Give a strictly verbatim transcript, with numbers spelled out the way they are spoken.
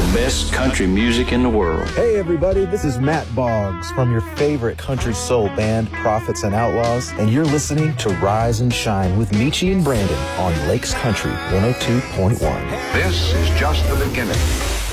best country music in the world. Hey everybody, this is Matt Boggs from your favorite country soul band, Prophets and Outlaws, and you're listening to Rise and Shine with Michi and Brandon on Lakes Country one oh two point one. This is just the beginning.